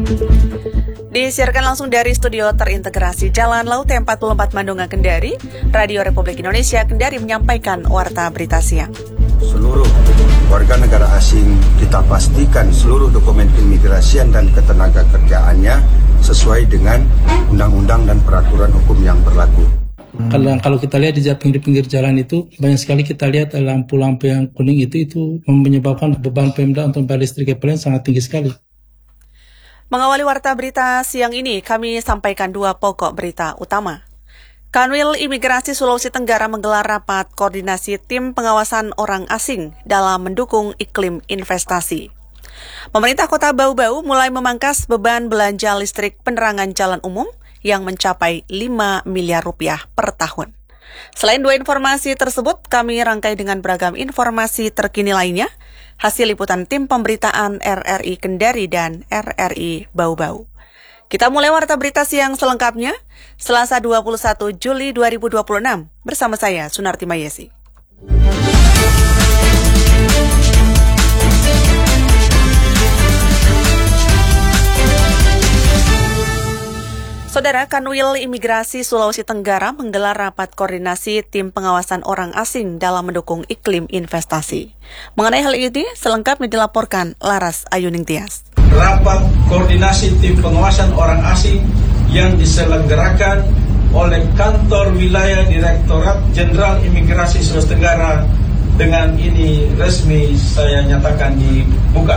Disiarkan langsung dari studio terintegrasi Jalan Laut T44 Mandunga Kendari, Radio Republik Indonesia Kendari menyampaikan Warta Berita Siang. Seluruh warga negara asing kita pastikan seluruh dokumen keimigrasian dan ketenaga kerjaannya sesuai dengan undang-undang dan peraturan hukum yang berlaku. Kalau kita lihat di pinggir jalan itu banyak sekali kita lihat lampu-lampu yang kuning itu menyebabkan beban Pemda untuk bayar listrik PLN sangat tinggi sekali. Mengawali Warta Berita Siang ini, kami sampaikan dua pokok berita utama. Kanwil Imigrasi Sulawesi Tenggara menggelar rapat koordinasi tim pengawasan orang asing dalam mendukung iklim investasi. Pemerintah Kota Bau-Bau mulai memangkas beban belanja listrik penerangan jalan umum yang mencapai 5 miliar rupiah per tahun. Selain dua informasi tersebut, kami rangkai dengan beragam informasi terkini lainnya, hasil liputan tim pemberitaan RRI Kendari dan RRI Bau-Bau. Kita mulai Warta Berita Siang selengkapnya, Selasa 21 Juli 2026, bersama saya, Sunarti Mayesi. Saudara, Kanwil Imigrasi Sulawesi Tenggara menggelar rapat koordinasi tim pengawasan orang asing dalam mendukung iklim investasi. Mengenai hal ini, selengkapnya dilaporkan Laras Ayuning Tias. Rapat koordinasi tim pengawasan orang asing yang diselenggarakan oleh Kantor Wilayah Direktorat Jenderal Imigrasi Sulawesi Tenggara dengan ini resmi saya nyatakan dibuka.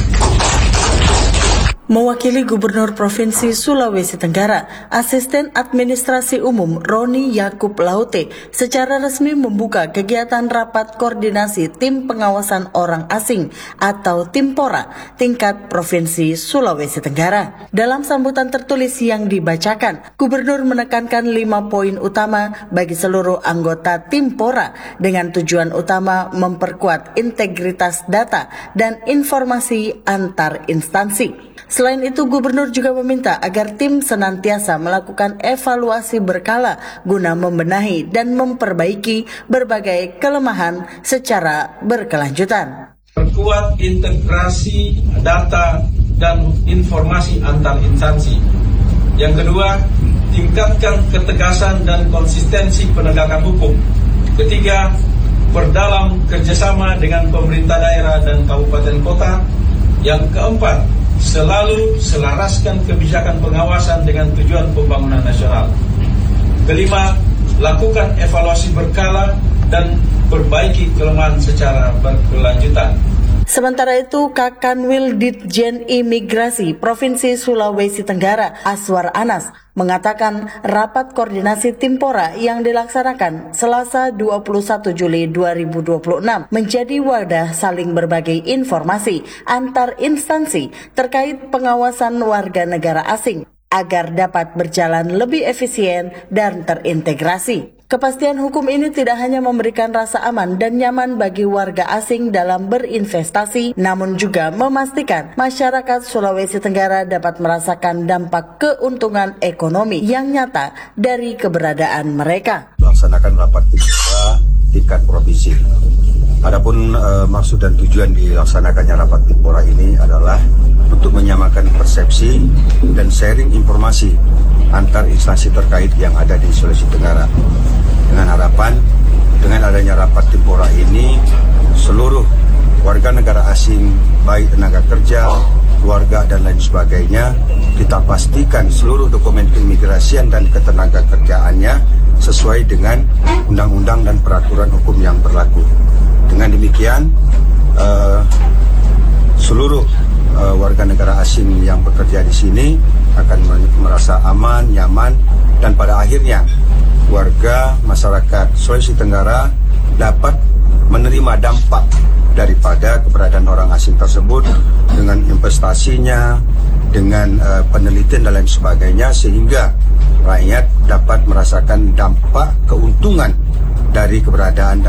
Mewakili Gubernur Provinsi Sulawesi Tenggara, Asisten Administrasi Umum Roni Yakub Laute secara resmi membuka kegiatan rapat koordinasi tim pengawasan orang asing atau Timpora tingkat Provinsi Sulawesi Tenggara. Dalam sambutan tertulis yang dibacakan, Gubernur menekankan 5 poin utama bagi seluruh anggota Timpora dengan tujuan utama memperkuat integritas data dan informasi antar instansi. Selain itu, Gubernur juga meminta agar tim senantiasa melakukan evaluasi berkala guna membenahi dan memperbaiki berbagai kelemahan secara berkelanjutan. Perkuat integrasi data dan informasi antar instansi. Yang kedua, tingkatkan ketegasan dan konsistensi penegakan hukum. Ketiga, perdalam kerjasama dengan pemerintah daerah dan kabupaten kota. Yang keempat, selalu selaraskan kebijakan pengawasan dengan tujuan pembangunan nasional. Kelima, lakukan evaluasi berkala dan perbaiki kelemahan secara berkelanjutan. Sementara itu, Kakanwil Ditjen Imigrasi Provinsi Sulawesi Tenggara, Aswar Anas, mengatakan rapat koordinasi Timpora yang dilaksanakan Selasa 21 Juli 2026 menjadi wadah saling berbagi informasi antar instansi terkait pengawasan warga negara asing agar dapat berjalan lebih efisien dan terintegrasi. Kepastian hukum ini tidak hanya memberikan rasa aman dan nyaman bagi warga asing dalam berinvestasi, namun juga memastikan masyarakat Sulawesi Tenggara dapat merasakan dampak keuntungan ekonomi yang nyata dari keberadaan mereka. Melaksanakan rapat tingkat provinsi. Adapun maksud dan tujuan dilaksanakannya rapat Timpora ini adalah untuk menyamakan persepsi dan sharing informasi antar instansi terkait yang ada di Sulawesi Tenggara. Dengan harapan, dengan adanya rapat Timpora ini, seluruh warga negara asing, baik tenaga kerja, keluarga, dan lain sebagainya, kita pastikan seluruh dokumen keimigrasian dan ketenaga kerjaannya sesuai dengan undang-undang dan peraturan hukum yang berlaku. Dengan demikian, seluruh warga negara asing yang bekerja di sini akan merasa aman, nyaman, dan pada akhirnya warga masyarakat Sulawesi Tenggara dapat menerima dampak daripada keberadaan orang asing tersebut dengan investasinya, dengan penelitian dan lain sebagainya, sehingga rakyat dapat merasakan dampak keuntungan dari keberadaan